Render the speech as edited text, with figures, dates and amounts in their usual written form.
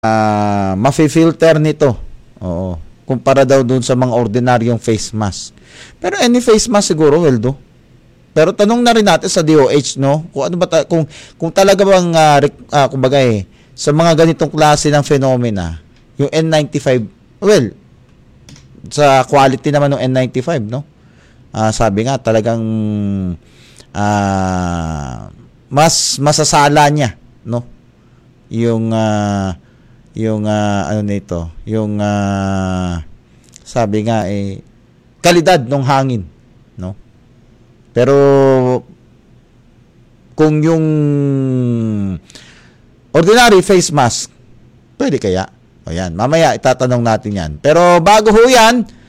mafi-filter nito. Oo. Kumpara daw dun sa mga ordinaryong face mask. Pero any face mask siguro, Weldo. Pero tanong na rin natin sa DOH, no? Kung ano ba kung talaga bang kumbaga sa mga ganitong klase ng phenomena, yung N95, well, sa quality naman ng N95, no? Sabi nga talagang mas masasala niya, no? Yung ano nito, yung sabi nga kalidad ng hangin, no? Pero kung yung ordinary face mask, pwede kaya? O yan, mamaya itatanong natin yan. Pero bago ho yan,